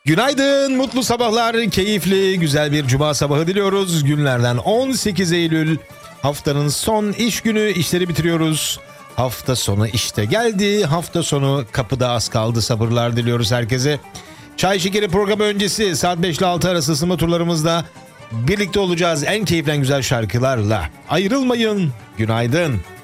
Günaydın, mutlu sabahlar, keyifli, güzel bir cuma sabahı diliyoruz. Günlerden 18 Eylül, haftanın son iş günü, işleri bitiriyoruz. Hafta sonu işte geldi, hafta sonu kapıda az kaldı, sabırlar diliyoruz herkese. Çay Şekeri programı öncesi saat 5 ile 6 arası ısınma turlarımızda birlikte olacağız en keyifli en güzel şarkılarla. Ayrılmayın, günaydın.